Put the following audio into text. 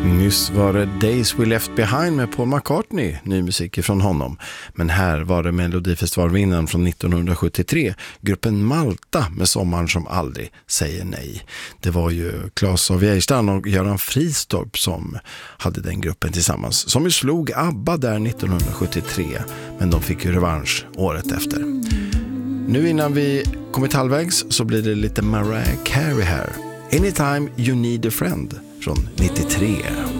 Nyss var det Days We Left Behind med Paul McCartney, ny musik från honom. Men här var det Melodifestivalvinnaren från 1973, gruppen Malta med Sommaren som aldrig säger nej. Det var ju Claes av Geijerstam och Göran Fristorp som hade den gruppen tillsammans, som ju slog ABBA där 1973, men de fick ju revansch året efter. Nu innan vi kommit halvvägs så blir det lite Mariah Carey här. Anytime You Need a Friend från 93.